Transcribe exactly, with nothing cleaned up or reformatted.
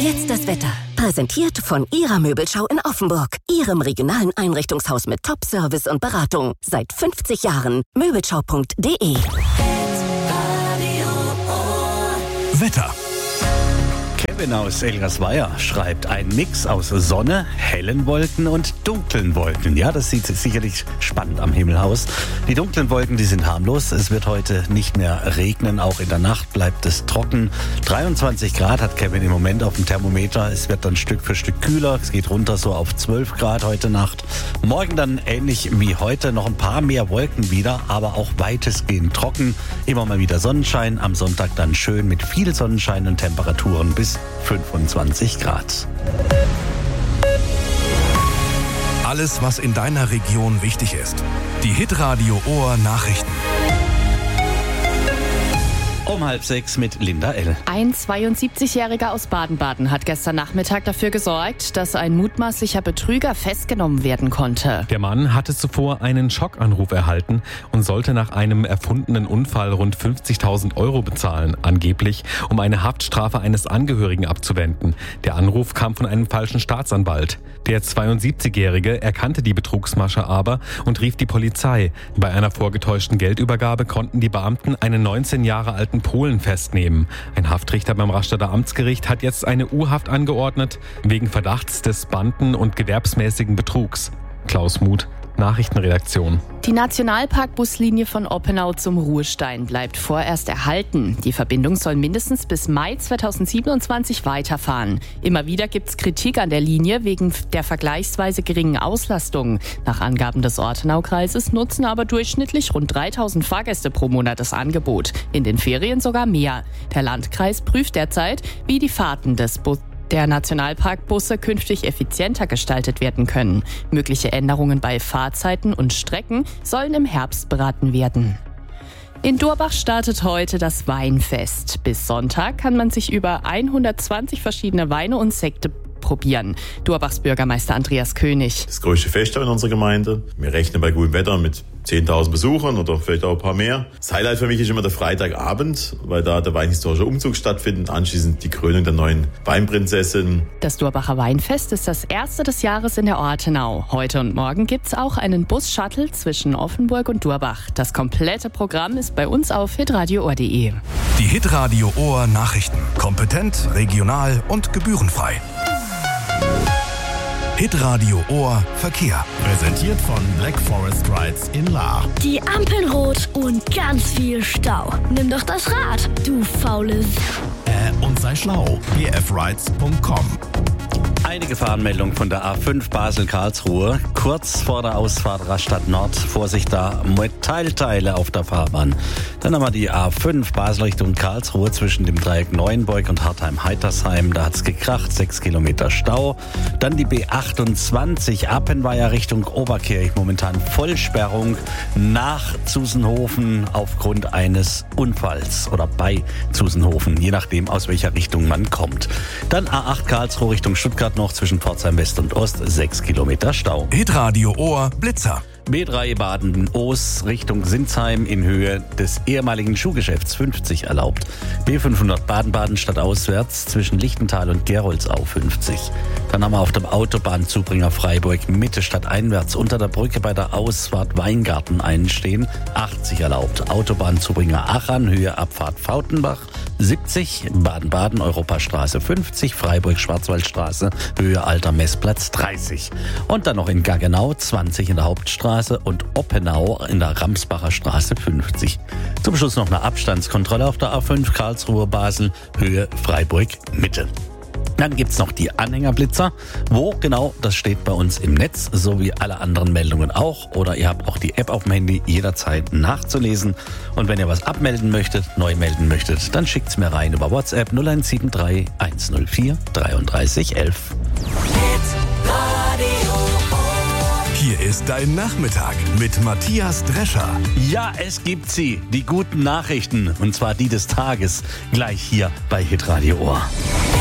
jetzt das Wetter. Präsentiert von Ihrer Möbelschau in Offenburg. Ihrem regionalen Einrichtungshaus mit Top-Service und Beratung. Seit fünfzig Jahren. Möbelschau punkt de. Wetter. Kevin aus Elgersweier schreibt, ein Mix aus Sonne, hellen Wolken und dunklen Wolken. Ja, das sieht sicherlich spannend am Himmel aus. Die dunklen Wolken, die sind harmlos. Es wird heute nicht mehr regnen. Auch in der Nacht bleibt es trocken. dreiundzwanzig Grad hat Kevin im Moment auf dem Thermometer. Es wird dann Stück für Stück kühler. Es geht runter so auf zwölf Grad heute Nacht. Morgen dann ähnlich wie heute noch ein paar mehr Wolken wieder, aber auch weitestgehend trocken. Immer mal wieder Sonnenschein. Am Sonntag dann schön mit viel Sonnenschein und Temperaturen bis fünfundzwanzig Grad. Alles, was in deiner Region wichtig ist. Die Hitradio Ohr Nachrichten. Um halb sechs mit Linda L. Ein zweiundsiebzigjähriger aus Baden-Baden hat gestern Nachmittag dafür gesorgt, dass ein mutmaßlicher Betrüger festgenommen werden konnte. Der Mann hatte zuvor einen Schockanruf erhalten und sollte nach einem erfundenen Unfall rund fünfzigtausend Euro bezahlen, angeblich, um eine Haftstrafe eines Angehörigen abzuwenden. Der Anruf kam von einem falschen Staatsanwalt. Der zweiundsiebzigjährige erkannte die Betrugsmasche aber und rief die Polizei. Bei einer vorgetäuschten Geldübergabe konnten die Beamten einen neunzehn Jahre alten Polen festnehmen. Ein Haftrichter beim Rastatter Amtsgericht hat jetzt eine U-Haft angeordnet, wegen Verdachts des Banden- und gewerbsmäßigen Betrugs. Klaus Muth, Nachrichtenredaktion. Die Nationalpark-Buslinie von Oppenau zum Ruhestein bleibt vorerst erhalten. Die Verbindung soll mindestens bis Mai zweitausendsiebenundzwanzig weiterfahren. Immer wieder gibt es Kritik an der Linie wegen der vergleichsweise geringen Auslastung. Nach Angaben des Ortenaukreises nutzen aber durchschnittlich rund dreitausend Fahrgäste pro Monat das Angebot. In den Ferien sogar mehr. Der Landkreis prüft derzeit, wie die Fahrten des Busses der Nationalparkbusse künftig effizienter gestaltet werden können. Mögliche Änderungen bei Fahrzeiten und Strecken sollen im Herbst beraten werden. In Durbach startet heute das Weinfest. Bis Sonntag kann man sich über hundertzwanzig verschiedene Weine und Sekte probieren. Durbachs Bürgermeister Andreas König. Das größte Fest in unserer Gemeinde. Wir rechnen bei gutem Wetter mit zehntausend Besuchern oder vielleicht auch ein paar mehr. Das Highlight für mich ist immer der Freitagabend, weil da der weinhistorische Umzug stattfindet, anschließend die Krönung der neuen Weinprinzessin. Das Durbacher Weinfest ist das erste des Jahres in der Ortenau. Heute und morgen gibt es auch einen Bus-Shuttle zwischen Offenburg und Durbach. Das komplette Programm ist bei uns auf hitradio ohr punkt de. Die Hitradio Ohr Nachrichten. Kompetent, regional und gebührenfrei. Hitradio Ohr Verkehr. Präsentiert von Black Forest Rides in Lahr. Die Ampeln rot und ganz viel Stau. Nimm doch das Rad, du faules. Äh, und sei schlau. b f rides punkt com. Eine Gefahrenmeldung von der A fünf Basel-Karlsruhe. Kurz vor der Ausfahrt Rastatt Nord. Vorsicht, da Metallteile auf der Fahrbahn. Dann haben wir die A fünf Basel Richtung Karlsruhe zwischen dem Dreieck Neuenburg und Hartheim-Heitersheim. Da hat's gekracht, sechs Kilometer Stau. Dann die B achtundzwanzig Appenweier Richtung Oberkirch. Momentan Vollsperrung nach Zusenhofen aufgrund eines Unfalls oder bei Zusenhofen, je nachdem aus welcher Richtung man kommt. Dann A acht Karlsruhe Richtung Stuttgart noch zwischen Pforzheim West und Ost, sechs Kilometer Stau. Hitradio Ohr Blitzer. B drei Baden-Oos Richtung Sinsheim in Höhe des ehemaligen Schuhgeschäfts fünfzig erlaubt. B fünfhundert Baden-Baden stadtauswärts zwischen Lichtental und Geroldsau fünfzig. Dann haben wir auf dem Autobahnzubringer Freiburg Mitte stadteinwärts unter der Brücke bei der Ausfahrt Weingarten einstehen, achtzig erlaubt. Autobahnzubringer Achern Höhe Abfahrt Fautenbach siebzig, Baden-Baden Europastraße fünfzig, Freiburg Schwarzwaldstraße Höhe Alter Messplatz dreißig. Und dann noch in Gaggenau zwanzig in der Hauptstraße und Oppenau in der Ramsbacher Straße fünfzig. Zum Schluss noch eine Abstandskontrolle auf der A fünf Karlsruhe-Basel, Höhe Freiburg-Mitte. Dann gibt's noch die Anhängerblitzer. Wo genau, das steht bei uns im Netz, so wie alle anderen Meldungen auch. Oder ihr habt auch die App auf dem Handy jederzeit nachzulesen. Und wenn ihr was abmelden möchtet, neu melden möchtet, dann schickt's mir rein über WhatsApp null eins sieben drei eins null vier drei drei eins elf. Hier ist dein Nachmittag mit Matthias Drescher. Ja, es gibt sie, die guten Nachrichten. Und zwar die des Tages, gleich hier bei Hitradio Ohr.